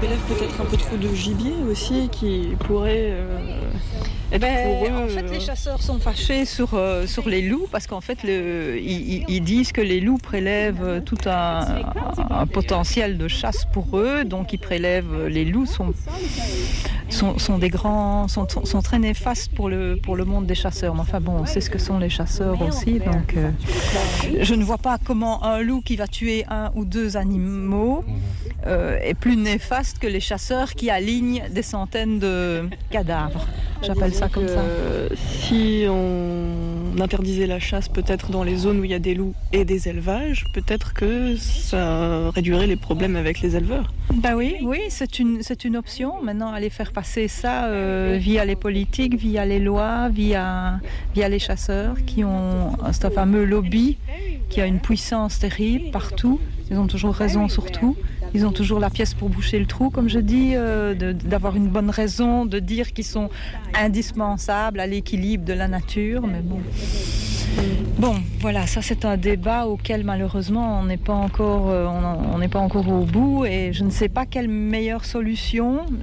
prélèvent peut-être un peu trop de gibier aussi qui pourrait En fait, les chasseurs sont fâchés sur les loups parce qu'en fait, ils disent que les loups prélèvent tout un potentiel de chasse pour eux. Donc, ils prélèvent. Les loups sont très néfastes pour le monde des chasseurs. Mais enfin bon, on sait ce que sont les chasseurs aussi. Donc, je ne vois pas comment un loup qui va tuer 1 ou 2 animaux est plus néfaste que les chasseurs qui alignent des centaines de cadavres. J'appelle ça comme ça. Si on interdisait la chasse peut-être dans les zones où il y a des loups et des élevages, peut-être que ça réduirait les problèmes avec les éleveurs. Ben oui, c'est une option. Maintenant, aller faire passer ça via les politiques, via les lois, via les chasseurs qui ont ce fameux lobby qui a une puissance terrible partout. Ils ont toujours raison sur tout. Ils ont toujours la pièce pour boucher le trou, comme je dis, d'avoir une bonne raison, de dire qu'ils sont indispensables à l'équilibre de la nature. Mais bon, voilà, ça c'est un débat auquel malheureusement on n'est pas encore au bout et je ne sais pas quelle meilleure solution.